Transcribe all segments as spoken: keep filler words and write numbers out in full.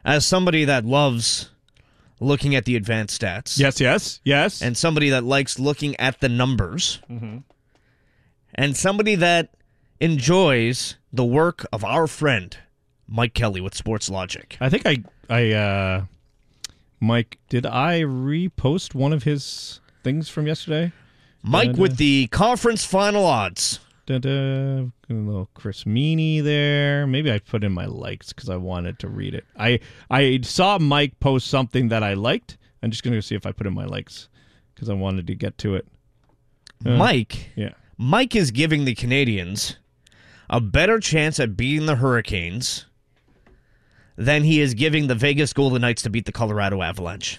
as somebody that loves looking at the advanced stats. Yes, yes, yes. And somebody that likes looking at the numbers. Mm-hmm. And somebody that enjoys the work of our friend, Mike Kelly with Sports Logic. I think I, I, uh, Mike, did I repost one of his things from yesterday? Mike Da-da. with the conference final odds. Da-da. A little Chris Meany there. Maybe I put in my likes because I wanted to read it. I I saw Mike post something that I liked. I'm just going to see if I put in my likes because I wanted to get to it. Uh, Mike, yeah. Mike is giving the Canadians a better chance at beating the Hurricanes than he is giving the Vegas Golden Knights to beat the Colorado Avalanche.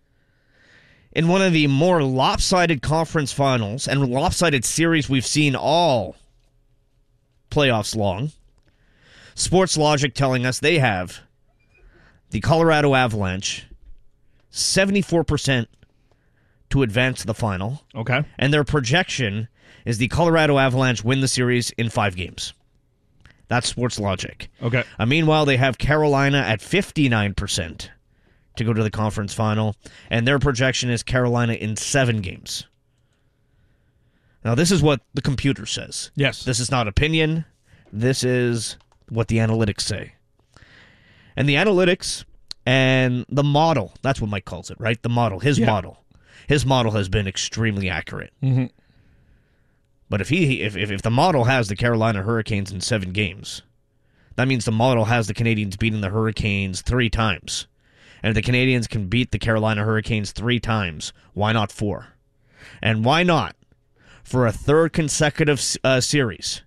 In one of the more lopsided conference finals and lopsided series we've seen all playoffs long, Sports Logic telling us they have the Colorado Avalanche seventy-four percent to advance to the final. Okay. And their projection is the Colorado Avalanche win the series in five games. That's Sports Logic. Okay. Uh, meanwhile, they have Carolina at fifty-nine percent to go to the conference final, and their projection is Carolina in seven games. Now, this is what the computer says. Yes. This is not opinion. This is what the analytics say. And the analytics and the model, that's what Mike calls it, right? The model, his Yeah. model. His model has been extremely accurate. Mm-hmm. But if he if, if if the model has the Carolina Hurricanes in seven games, that means the model has the Canadians beating the Hurricanes three times. And if the Canadians can beat the Carolina Hurricanes three times, why not four? And why not, for a third consecutive uh, series,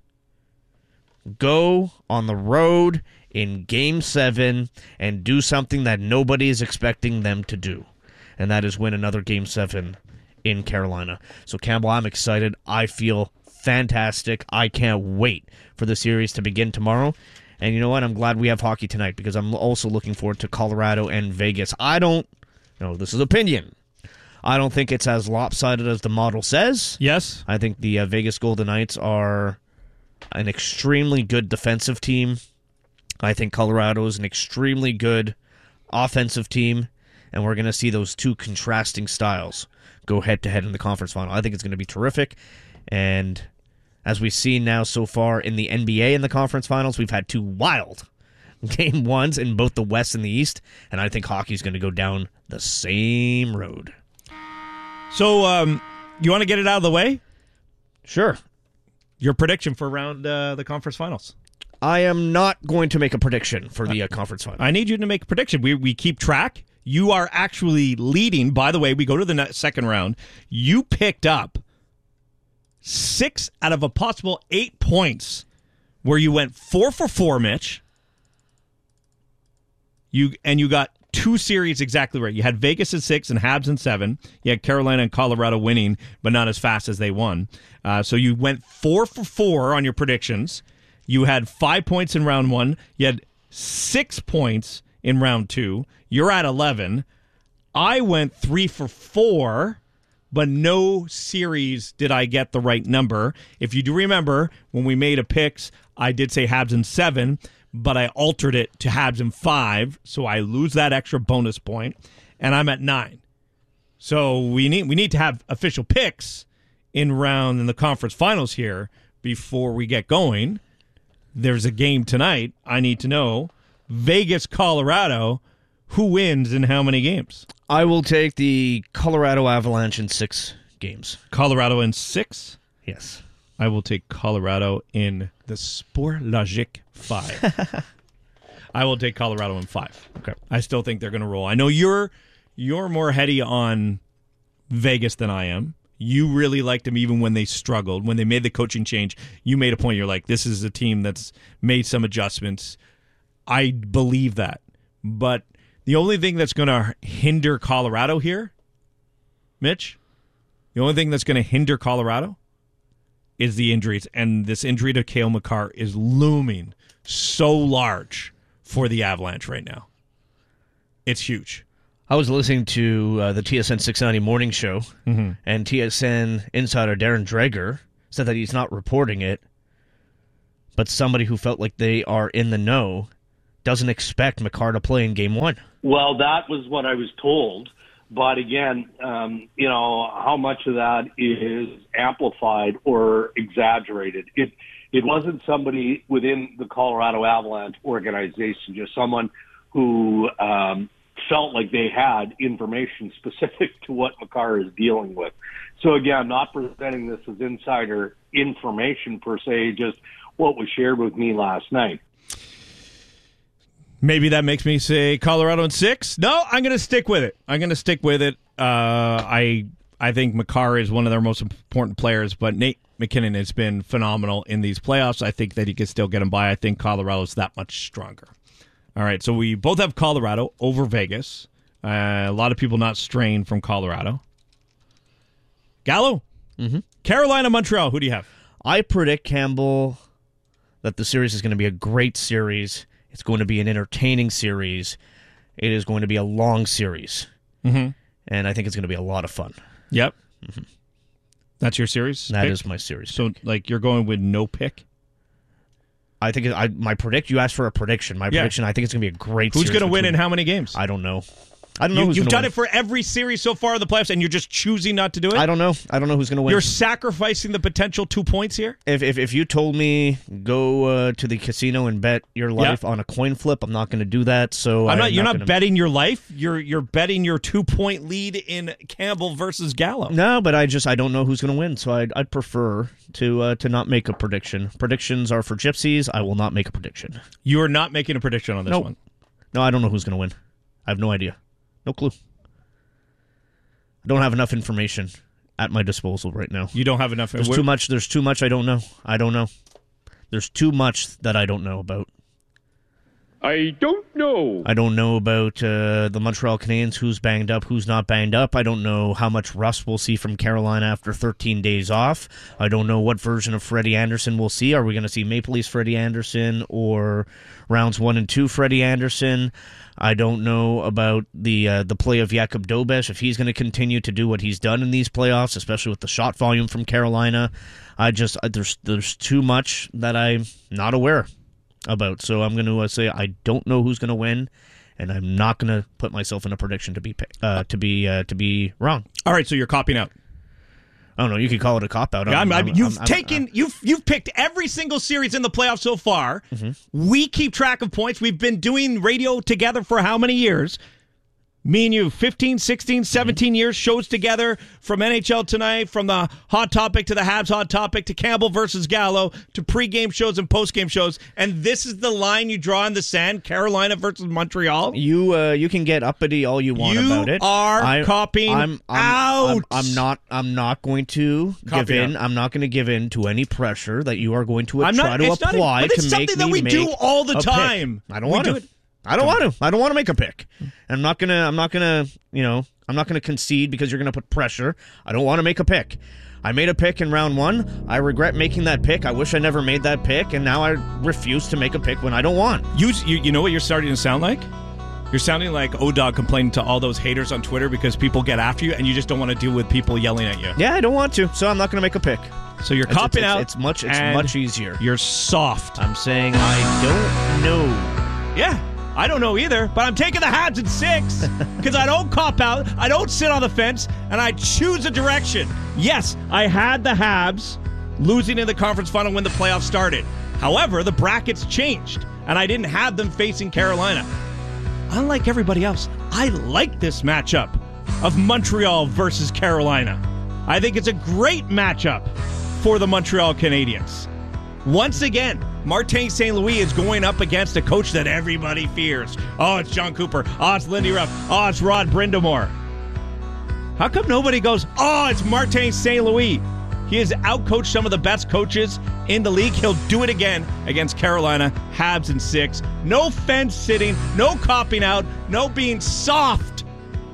go on the road in Game seven and do something that nobody is expecting them to do, and that is win another Game seven in Carolina. So, Campbell, I'm excited. I feel fantastic. I can't wait for the series to begin tomorrow. And you know what? I'm glad we have hockey tonight because I'm also looking forward to Colorado and Vegas. I don't, no, this is opinion. I don't think it's as lopsided as the model says. Yes. I think the uh, Vegas Golden Knights are an extremely good defensive team. I think Colorado is an extremely good offensive team. And we're going to see those two contrasting styles go head-to-head in the conference final. I think it's going to be terrific. And as we've seen now so far in the N B A in the conference finals, we've had two wild game ones in both the West and the East, and I think hockey's going to go down the same road. So, um, you want to get it out of the way? Sure. Your prediction for around uh, the conference finals. I am not going to make a prediction for the uh, conference final. I need you to make a prediction. We we keep track. You are actually leading. By the way, we go to the ne- second round. You picked up six out of a possible eight points where you went four for four, Mitch. You and you got two series exactly right. You had Vegas at six and Habs in seven. You had Carolina and Colorado winning, but not as fast as they won. Uh, so you went four for four on your predictions. You had five points in round one. You had six points in round two. You're at eleven. I went three for four, but no series did I get the right number. If you do remember, when we made a picks, I did say Habs in seven, but I altered it to Habs in five, so I lose that extra bonus point, and I'm at nine. So we need we need to have official picks in round in the conference finals here before we get going. There's a game tonight. I need to know Vegas, Colorado. Who wins in how many games? I will take the Colorado Avalanche in six games. Colorado in six? Yes. I will take Colorado in the Sport Logic five. I will take Colorado in five. Okay. I still think they're going to roll. I know you're you're more heady on Vegas than I am. You really liked them even when they struggled. When they made the coaching change, you made a point. You're like, this is a team that's made some adjustments. I believe that. But the only thing that's going to hinder Colorado here, Mitch, the only thing that's going to hinder Colorado is the injuries. And this injury to Cale Makar is looming so large for the Avalanche right now. It's huge. I was listening to uh, the T S N six ninety morning show, Mm-hmm. and T S N insider Darren Dreger said that he's not reporting it, but somebody who felt like they are in the know doesn't expect Makar to play in game one. Well, that was what I was told. But again, um, you know, how much of that is amplified or exaggerated? It it wasn't somebody within the Colorado Avalanche organization, just someone who um, felt like they had information specific to what Makar is dealing with. So again, not presenting this as insider information per se, just what was shared with me last night. Maybe that makes me say Colorado in six. No, I'm going to stick with it. I'm going to stick with it. Uh, I I think Makar is one of their most important players, but Nate McKinnon has been phenomenal in these playoffs. I think that he can still get them by. I think Colorado's that much stronger. All right, so we both have Colorado over Vegas. Uh, a lot of people not straying from Colorado. Gallo? Mm-hmm. Carolina, Montreal. Who do you have? I predict, Campbell, that the series is going to be a great series. It's going to be an entertaining series. It is going to be a long series. Mm-hmm. And I think it's going to be a lot of fun. Yep. Mm-hmm. That's your series? That pick? is my series. So, pick. like, you're going with no pick? I think it, I my predict. You asked for a prediction. My Yeah. prediction. I think it's going to be a great. Who's series going to win between- in how many games? I don't know. I don't know. You, who's you've gonna done win. it for every series so far in the playoffs, and you're just choosing not to do it. I don't know. I don't know who's going to win. You're sacrificing the potential two points here. If if if you told me go uh, to the casino and bet your life on a coin flip, I'm not going to do that. So I'm not. I'm You're not gonna... betting your life. You're you're betting your two point lead in Campbell versus Gallo. No, but I just I don't know who's going to win. So I'd I'd prefer to uh, to not make a prediction. Predictions are for gypsies. I will not make a prediction. You are not making a prediction on this Nope. one. No, I don't know who's going to win. I have no idea. No clue. I don't have enough information at my disposal right now. You don't have enough. There's too much. There's too much I don't know. I don't know. There's too much that I don't know about. I don't know. I don't know about uh, the Montreal Canadiens, who's banged up, who's not banged up. I don't know how much rust we'll see from Carolina after thirteen days off. I don't know what version of Freddie Anderson we'll see. Are we going to see Maple Leafs Freddie Anderson or rounds one and two Freddie Anderson? I don't know about the uh, the play of Jakub Dobeš, if he's going to continue to do what he's done in these playoffs, especially with the shot volume from Carolina. I just there's there's too much that I'm not aware about. So I'm going to uh, say I don't know who's going to win, and I'm not going to put myself in a prediction to be uh, to be uh, to be wrong. All right, so you're copying out. I don't know. You could call it a cop out. Yeah, I'm, I'm, you've I'm, taken I'm, you've you've picked every single series in the playoffs so far. Mm-hmm. We keep track of points. We've been doing radio together for how many years? Me and you, fifteen, sixteen, seventeen mm-hmm. years, shows together from N H L Tonight, from the Hot Topic to the Habs Hot Topic to Campbell versus Gallo to pregame shows and postgame shows. And this is the line you draw in the sand, Carolina versus Montreal. You uh, you can get uppity all you want you about it. You are I, copying I'm, I'm, out. I'm, I'm not. I'm not going to Copy give in. out. I'm not going to give in to any pressure that you are going to I'm try not, to it's not apply even, but to it's make something that me we make do all the a time. Pick. I don't we want do to. it. I don't want to. I don't want to make a pick. And I'm not gonna. I'm not gonna. You know. I'm not gonna concede because you're gonna put pressure. I don't want to make a pick. I made a pick in round one. I regret making that pick. I wish I never made that pick, and now I refuse to make a pick when I don't want. You, you, you know what you're starting to sound like? You're sounding like O-Dog complaining to all those haters on Twitter because people get after you, and you just don't want to deal with people yelling at you. Yeah, I don't want to, so I'm not gonna make a pick. So you're It's, copping it's, out. It's much. It's and much easier. You're soft. I'm saying I don't know. Yeah. I don't know either, but I'm taking the Habs in six because I don't cop out, I don't sit on the fence, and I choose a direction. Yes, I had the Habs losing in the conference final when the playoffs started. However, the brackets changed, and I didn't have them facing Carolina. Unlike everybody else, I like this matchup of Montreal versus Carolina. I think it's a great matchup for the Montreal Canadiens. Once again, Martin Saint Louis is going up against a coach that everybody fears. Oh, it's John Cooper. Oh, it's Lindy Ruff. Oh, it's Rod Brindamore. How come nobody goes, oh, it's Martin Saint Louis? He has outcoached some of the best coaches in the league. He'll do it again against Carolina. Habs in six. No fence sitting. No copping out. No being soft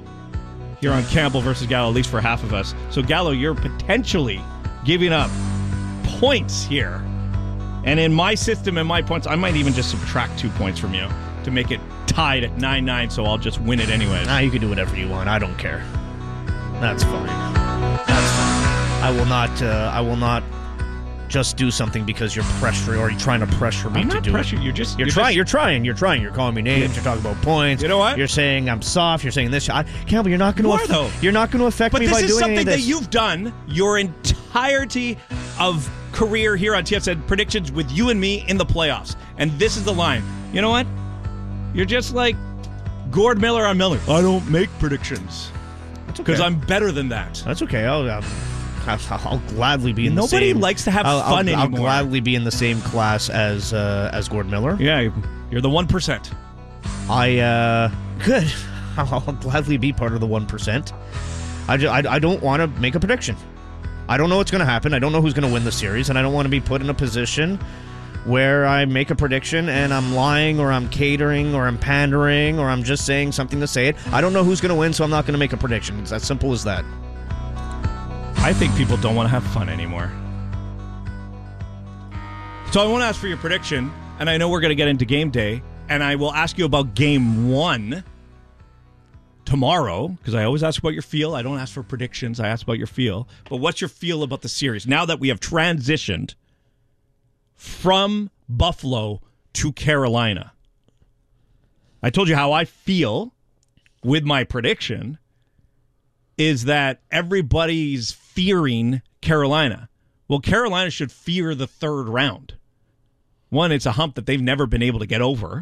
here on Campbell versus Gallo, at least for half of us. So, Gallo, you're potentially giving up points here. And in my system and my points, I might even just subtract two points from you to make it tied at nine nine, so I'll just win it anyways. Nah, you can do whatever you want. I don't care. That's fine. That's fine. I will not. Uh, I will not just do something because you're pressure or you're trying to pressure me I'm to not do pressure. it. You're just You're, you're trying. just- You're trying. You're trying. You're calling me names. You're talking about points. You know what? You're saying I'm soft. You're saying this. I, Campbell, you're not going You to. are, though. You're not going to affect But me this by is doing any something of that this. you've done your entirety of career here on T F N predictions with you and me in the playoffs. And this is the line. You know what? You're just like Gord Miller on Miller. I don't make predictions That's okay. because I'm better than that. That's okay. I'll, um, I'll, I'll gladly be in the Nobody same. likes to have I'll, fun I'll, I'll anymore. gladly be in the same class as uh, as Gord Miller. Yeah, you're the one percent. I uh, good. I'll gladly be part of the one percent. I, ju- I, I don't want to make a prediction. I don't know what's going to happen. I don't know who's going to win the series, and I don't want to be put in a position where I make a prediction and I'm lying or I'm catering or I'm pandering or I'm just saying something to say it. I don't know who's going to win, so I'm not going to make a prediction. It's as simple as that. I think people don't want to have fun anymore. So I want to ask for your prediction, and I know we're going to get into game day, and I will ask you about game one tomorrow, because I always ask about your feel. I don't ask for predictions. I ask about your feel. But what's your feel about the series now that we have transitioned from Buffalo to Carolina? I told you how I feel with my prediction is that everybody's fearing Carolina. Well, Carolina should fear the third round. One, it's a hump that they've never been able to get over.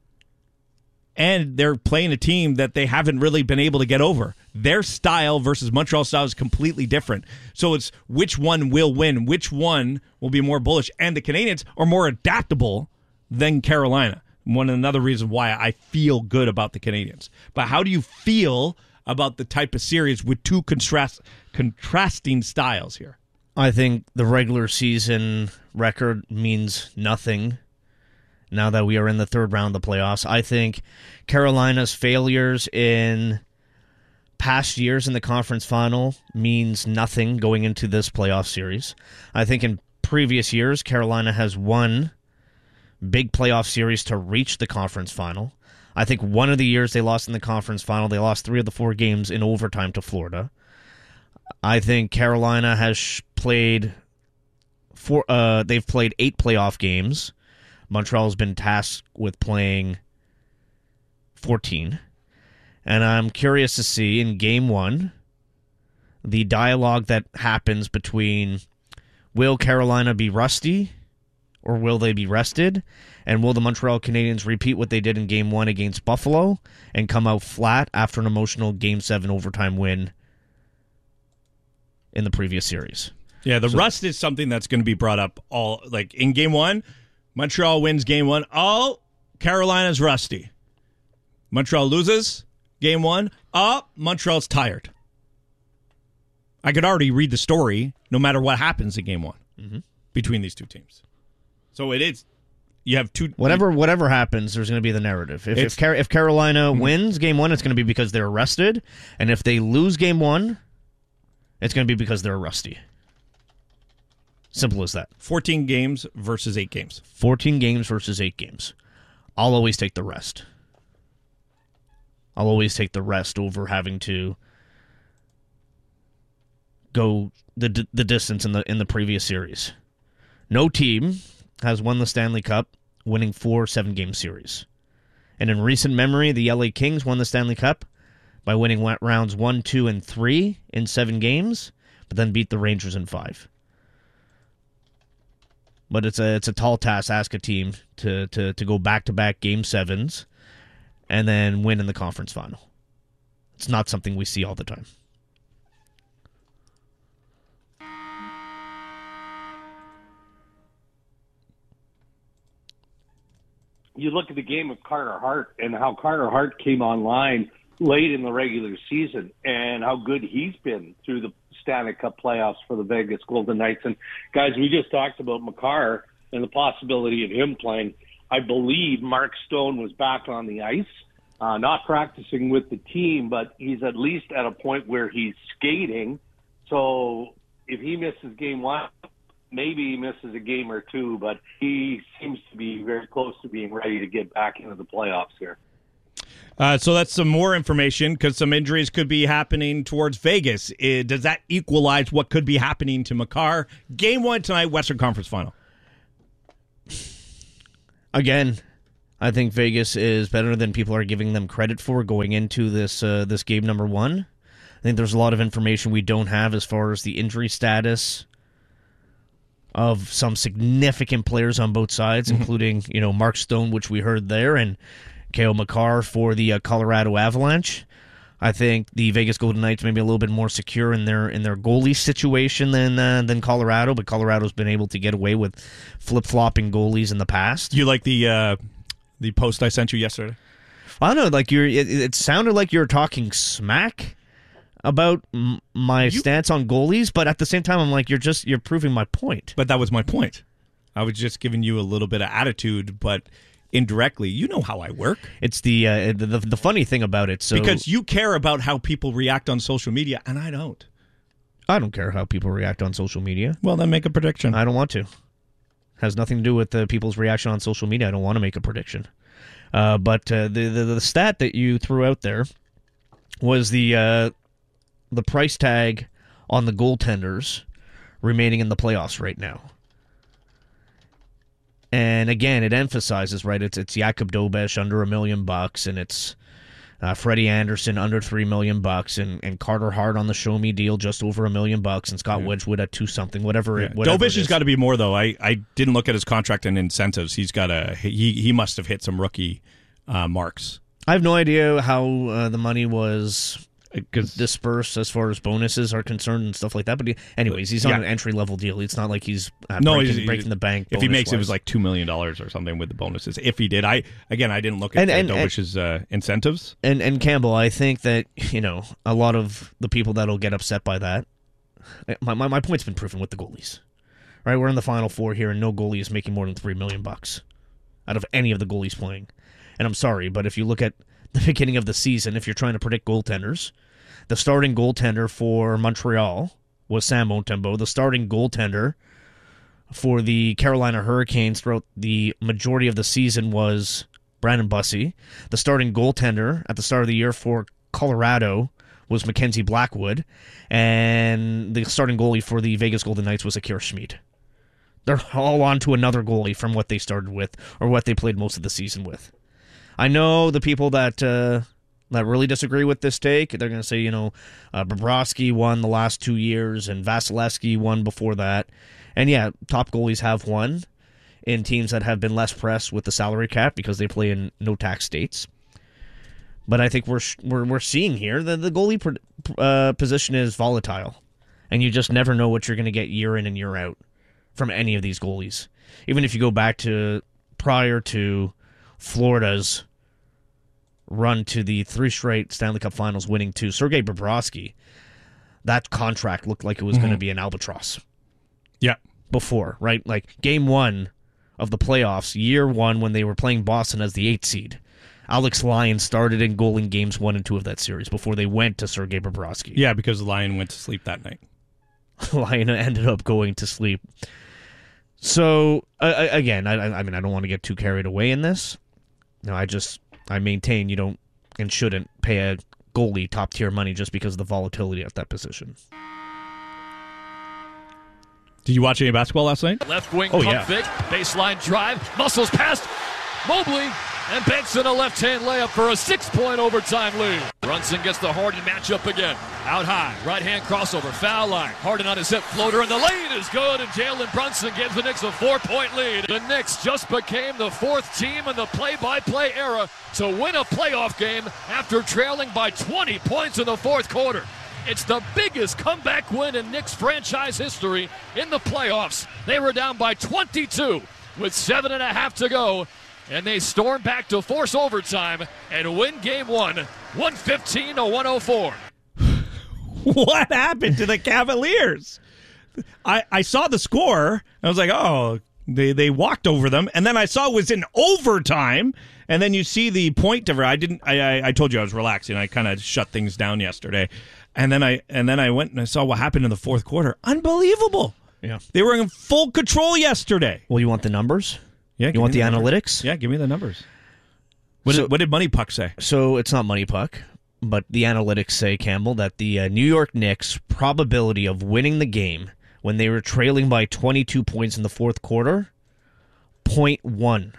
And they're playing a team that they haven't really been able to get over. Their style versus Montreal style is completely different. So it's which one will win, which one will be more bullish. And the Canadiens are more adaptable than Carolina. One another reason why I feel good about the Canadiens. But how do you feel about the type of series with two contrast, contrasting styles here? I think the regular season record means nothing now that we are in the third round of the playoffs. I think Carolina's failures in past years in the conference final means nothing going into this playoff series. I think in previous years, Carolina has won big playoff series to reach the conference final. I think one of the years they lost in the conference final, they lost three of the four games in overtime to Florida. I think Carolina has played four. Uh, they've played eight playoff games. Montreal's been tasked with playing fourteen. And I'm curious to see in game one the dialogue that happens between will Carolina be rusty or will they be rested? And will the Montreal Canadiens repeat what they did in game one against Buffalo and come out flat after an emotional game seven overtime win in the previous series? Yeah, the So- rust is something that's going to be brought up all like in game one. Montreal wins game one. Oh, Carolina's rusty. Montreal loses game one. Oh, Montreal's tired. I could already read the story no matter what happens in game one Mm-hmm. between these two teams. So it is. You have two. Whatever whatever happens, there's going to be the narrative. If It's- if, Car- if Carolina wins game one, it's going to be because they're rested. And if they lose game one, it's going to be because they're rusty. Simple as that. fourteen games versus eight games. fourteen games versus eight games. I'll always take the rest. I'll always take the rest over having to go the the distance in the in the previous series. No team has won the Stanley Cup winning four seven-game series. And in recent memory, the L A Kings won the Stanley Cup by winning rounds one, two, and three in seven games, but then beat the Rangers in five. But it's a it's a tall task to ask a team to, to, to go back-to-back game sevens and then win in the conference final. It's not something we see all the time. You look at the game of Carter Hart and how Carter Hart came online late in the regular season and how good he's been through the Stanley Cup playoffs for the Vegas Golden Knights. And guys, we just talked about Makar and the possibility of him playing. I believe Mark Stone was back on the ice, uh, not practicing with the team, but he's at least at a point where he's skating. So if he misses game one, maybe he misses a game or two, but he seems to be very close to being ready to get back into the playoffs here. Uh, so that's some more information because some injuries could be happening towards Vegas. Uh, does that equalize what could be happening to Makar? Game one tonight, Western Conference Final. Again, I think Vegas is better than people are giving them credit for going into this uh, this game number one. I think there's a lot of information we don't have as far as the injury status of some significant players on both sides, mm-hmm. including, you know, Mark Stone, which we heard there, and Cale Makar for the uh, Colorado Avalanche. I think the Vegas Golden Knights may be a little bit more secure in their in their goalie situation than uh, than Colorado, but Colorado's been able to get away with flip-flopping goalies in the past. You like the uh, the post I sent you yesterday? I don't know, like you're. It, it sounded like you were talking smack about m- my you, stance on goalies, but at the same time, I'm like, you're just you're proving my point. But that was my point. I was just giving you a little bit of attitude, but indirectly, you know how I work. It's the uh, the, the the funny thing about it. So because you care about how people react on social media, and I don't. I don't care how people react on social media. Well, then make a prediction. I don't want to. Has nothing to do with uh, people's reaction on social media. I don't want to make a prediction. Uh, but uh, the, the the stat that you threw out there was the uh, the price tag on the goaltenders remaining in the playoffs right now. And again, it emphasizes, right, it's it's Jakub Dobeš under a million bucks, and it's uh, Freddie Anderson under three million bucks, and, and Carter Hart on the Show Me deal just over a million bucks, and Scott yeah. Wedgwood at two something, whatever. Yeah. It, whatever Dobeš has got to be more though. I, I didn't look at his contract and incentives. He's got a he he must have hit some rookie uh, marks. I have no idea how uh, the money was dispersed as far as bonuses are concerned and stuff like that. But he, anyways, he's on yeah. an entry level deal. It's not like he's uh, no, breaking, he's, breaking the bank. If he makes it, it was like two million dollars or something with the bonuses. If he did, I again, I didn't look at and, and, Dobeš's uh, incentives. And and Campbell, I think that you know a lot of the people that'll get upset by that. My my, my point's been proven with the goalies. Right, we're in the Final Four here, and no goalie is making more than three million bucks out of any of the goalies playing. And I'm sorry, but if you look at the beginning of the season, if you're trying to predict goaltenders, the starting goaltender for Montreal was Sam Montembeault. The starting goaltender for the Carolina Hurricanes throughout the majority of the season was Brandon Bussey. The starting goaltender at the start of the year for Colorado was Mackenzie Blackwood. And the starting goalie for the Vegas Golden Knights was Akira Schmid. They're all on to another goalie from what they started with or what they played most of the season with. I know the people that uh, that really disagree with this take, they're going to say, you know, uh, Bobrovsky won the last two years and Vasilevsky won before that. And yeah, top goalies have won in teams that have been less pressed with the salary cap because they play in no-tax states. But I think we're we're we're seeing here that the goalie uh, position is volatile, and you just never know what you're going to get year in and year out from any of these goalies. Even if you go back to prior to Florida's run to the three straight Stanley Cup Finals, winning to Sergei Bobrovsky, that contract looked like it was mm-hmm. going to be an albatross. Yeah. Before, right? Like game one of the playoffs, year one when they were playing Boston as the eighth seed, Alex Lyon started in goal in games one and two of that series before they went to Sergei Bobrovsky. Yeah, because Lyon went to sleep that night. Lyon ended up going to sleep. So, uh, again, I, I mean, I don't want to get too carried away in this. No, I just, I maintain you don't and shouldn't pay a goalie top-tier money just because of the volatility at that position. Did you watch any basketball last night? Left wing oh, pump yeah. fake, baseline drive, muscles past Mobley, and banks in a left-hand layup for a six-point overtime lead. Brunson gets the Harden matchup again. Out high, right-hand crossover, foul line. Harden on his hip floater, and the lane is good, and Jalen Brunson gives the Knicks a four-point lead. The Knicks just became the fourth team in the play-by-play era to win a playoff game after trailing by twenty points in the fourth quarter. It's the biggest comeback win in Knicks franchise history in the playoffs. They were down by twenty-two with seven and a half to go, and they storm back to force overtime and win game one, one fifteen to one oh four. What happened to the Cavaliers? I, I saw the score. I was like, oh, they, they walked over them. And then I saw it was in overtime. And then you see the point difference. I didn't. I, I I told you I was relaxing. I kind of shut things down yesterday. And then I and then I went and I saw what happened in the fourth quarter. Unbelievable. Yeah, they were in full control yesterday. Well, you want the numbers? Yeah, you want the, the analytics? Yeah, give me the numbers. What, So- did, what did Money Puck say? So it's not Money Puck, but the analytics say, Campbell, that the uh, New York Knicks' probability of winning the game when they were trailing by twenty-two points in the fourth quarter, zero point one.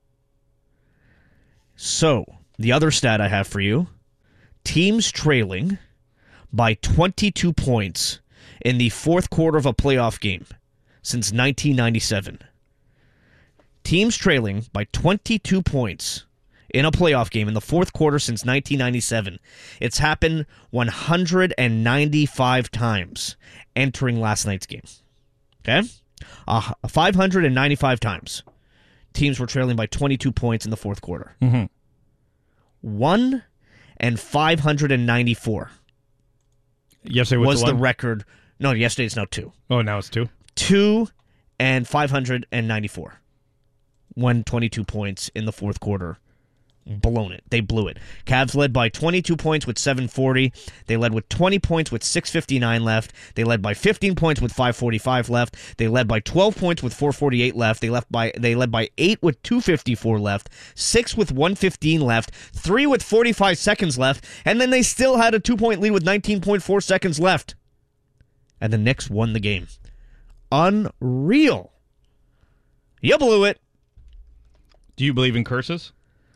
So, the other stat I have for you, teams trailing by twenty-two points in the fourth quarter of a playoff game since nineteen ninety-seven. Teams trailing by twenty-two points in a playoff game in the fourth quarter since nineteen ninety-seven. It's happened one hundred ninety-five times entering last night's game. Okay? Uh, five hundred ninety-five times. Teams were trailing by twenty-two points in the fourth quarter. Mm-hmm. One and five hundred ninety-four Yesterday was was the, the one? record. No, yesterday it's now two. Oh, now it's two. Two and five hundred ninety-four. Won twenty-two points in the fourth quarter. Blown it. They blew it. Cavs led by twenty-two points with seven forty. They led with twenty points with six fifty-nine left. They led by fifteen points with five forty-five left. They led by twelve points with four forty-eight left. They left by they led by eight with two fifty-four left, six with one fifteen left, three with forty-five seconds left, and then they still had a two-point lead with nineteen point four seconds left. And the Knicks won the game. Unreal. You blew it. Do you believe in curses?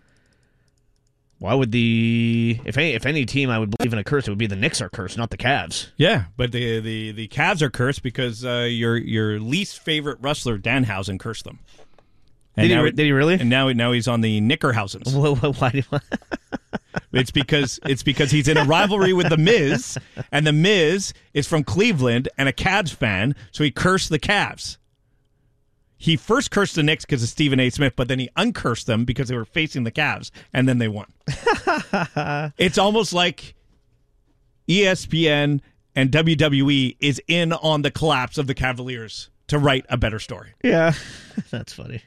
Why would the if any if any team I would believe in a curse, it would be the Knicks are cursed, not the Cavs. Yeah, but the the, the Cavs are cursed because uh, your your least favorite wrestler Danhausen cursed them. And Did he, now re- did he really? And now now he's on the Knickerhausens. Why, why, why do It's because it's because he's in a rivalry with the Miz, and the Miz is from Cleveland and a Cavs fan, so he cursed the Cavs. He first cursed the Knicks because of Stephen A. Smith, but then he uncursed them because they were facing the Cavs, and then they won. It's almost like E S P N and W W E is in on the collapse of the Cavaliers to write a better story. Yeah, that's funny.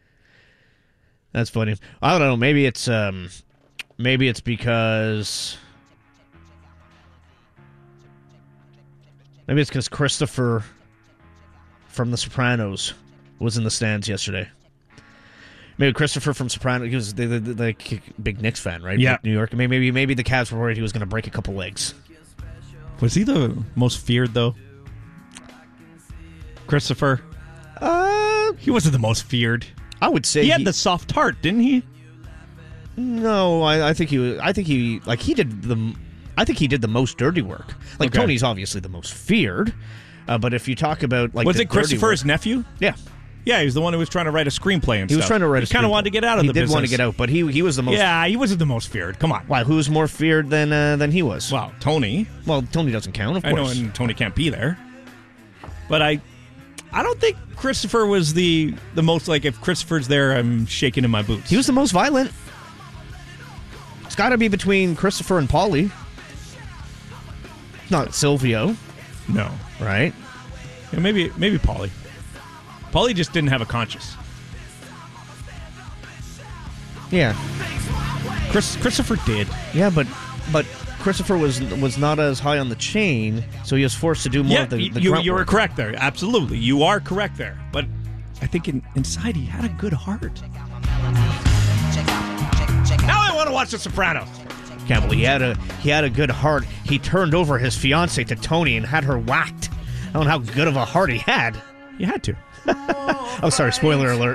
That's funny. I don't know. Maybe it's um, maybe it's because maybe it's because Christopher from The Sopranos was in the stands yesterday. Maybe Christopher from Sopranos, he was the, the, the, the big Knicks fan, right? Yeah. New York. Maybe maybe maybe the Cavs were worried he was going to break a couple legs. Was he the most feared, though? Christopher? Uh, He wasn't the most feared. I would say He had the soft heart, didn't he? No, I, I think he was. I think he like he did the. I think he did the most dirty work. Like Okay. Tony's obviously the most feared, uh, but if you talk about like Was the it Christopher's dirty work, nephew? yeah, Yeah, he was the one who was trying to write a screenplay and he stuff. was trying to write. He kind of wanted to get out of he the did business. want to get out, but he he was the most. Yeah, he wasn't the most feared. Come on. Why? Who was more feared than uh, than he was? Well, Tony. Well, Tony doesn't count, of I know, course. and Tony can't be there. But I, I don't think Christopher was the the most like. If Christopher's there, I'm shaking in my boots. He was the most violent. It's got to be between Christopher and Paulie. Not Silvio, no, right? yeah, maybe maybe Paulie. Paulie just didn't have a conscience. Yeah, Chris Christopher did. yeah, but but Christopher was was not as high on the chain, so he was forced to do more Yeah, of the, the you grunt you were work. correct there. Absolutely, you are correct there. But I think in, inside he had a good heart. Now I want to watch The Sopranos. Campbell, he had a he had a good heart. He turned over his fiancée to Tony and had her whacked. I don't know how good of a heart he had. You had to. Oh, sorry, spoiler alert.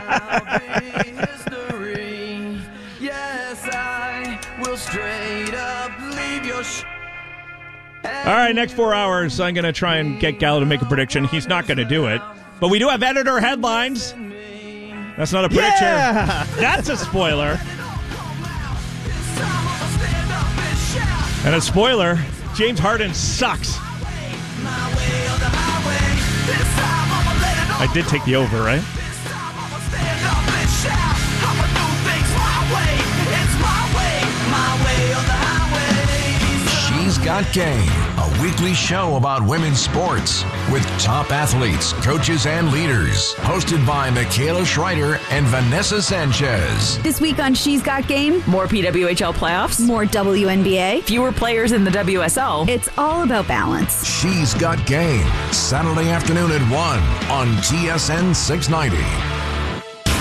All right, next four hours, I'm going to try and get Gallo to make a prediction. He's not going to do it. But we do have editor headlines. That's not a prediction. Yeah! That's a spoiler. And a spoiler, James Harden sucks. I did take the over, right? She's Got Game, a weekly show about women's sports with top athletes, coaches, and leaders. Hosted by Michaela Schreider and Vanessa Sanchez. This week on She's Got Game, More P W H L playoffs, more W N B A. fewer players in the W S L. It's all about balance. She's Got Game, Saturday afternoon at one on T S N six ninety.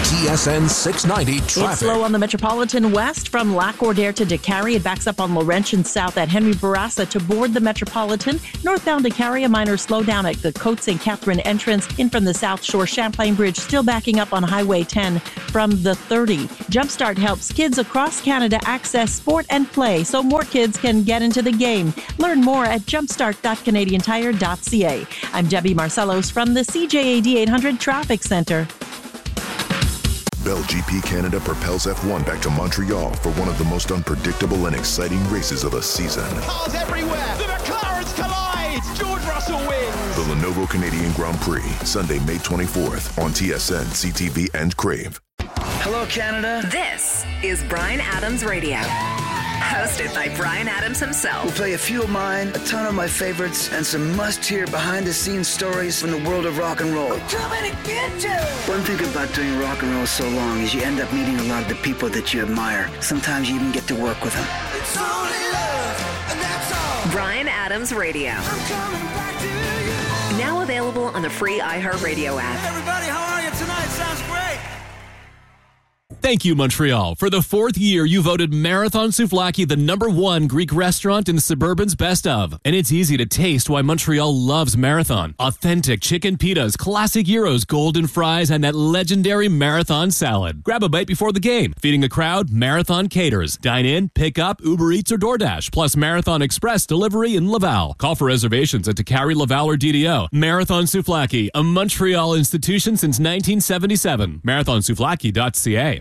T S N six ninety traffic. It's slow on the Metropolitan West from Lac-Cordaire to DeCarry. It backs up on Laurentian South at Henry Bourassa to board the Metropolitan. Northbound DeCarry, a minor slowdown at the Côte Saint Catherine entrance. In from the South Shore Champlain Bridge, still backing up on Highway ten from the thirty. Jumpstart helps kids across Canada access sport and play so more kids can get into the game. Learn more at jumpstart dot canadian tire dot c a. I'm Debbie Marcellos from the C J A D eight hundred Traffic Center. Bell G P Canada propels F one back to Montreal for one of the most unpredictable and exciting races of the season. Cars everywhere! The McLarens collide! George Russell wins! The Lenovo Canadian Grand Prix, Sunday, May twenty-fourth on T S N, C T V, and Crave. Hello, Canada. This is Bryan Adams Radio. Hosted by Bryan Adams himself. We'll play a few of mine, a ton of my favorites, and some must-hear behind-the-scenes stories from the world of rock and roll. I'm coming to get you! One thing about doing rock and roll so long is you end up meeting a lot of the people that you admire. Sometimes you even get to work with them. It's only love, and that's all. Bryan Adams Radio. I'm coming back to you. Now available on the free iHeartRadio app. Hey everybody, how are you tonight? Sounds great. Thank you, Montreal. For the fourth year, you voted Marathon Souvlaki the number one Greek restaurant in the Suburban's Best Of. And it's easy to taste why Montreal loves Marathon. Authentic chicken pitas, classic gyros, golden fries, and that legendary Marathon salad. Grab a bite before the game. Feeding a crowd, Marathon caters. Dine in, pick up, Uber Eats, or DoorDash. Plus Marathon Express delivery in Laval. Call for reservations at DeCarry, Laval, or D D O. Marathon Souvlaki, a Montreal institution since nineteen seventy-seven. marathon souvlaki dot c a.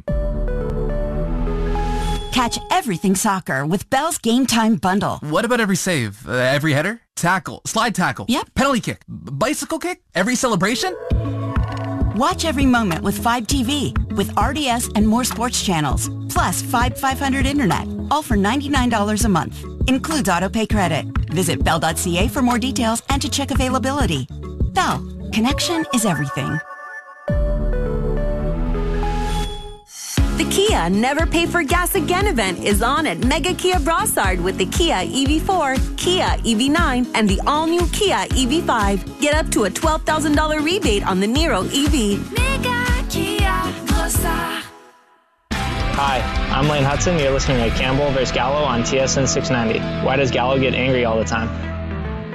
Catch everything soccer with Bell's Game Time Bundle. What about every save? Uh, every header? Tackle? Slide tackle? Yep. Penalty kick? B- bicycle kick? Every celebration? Watch every moment with Fibe T V with R D S and more sports channels. Plus Fibe five hundred Internet. All for ninety-nine dollars a month. Includes autopay credit. Visit bell dot c a for more details and to check availability. Bell. Connection is everything. The Kia Never Pay for Gas Again event is on at Mega Kia Brossard with the Kia E V four, Kia E V nine, and the all-new Kia E V five. Get up to a twelve thousand dollars rebate on the Niro E V. Mega Kia Brossard. Hi, I'm Lane Hudson. You're listening to Campbell versus Gallo on T S N six ninety. Why does Gallo get angry all the time?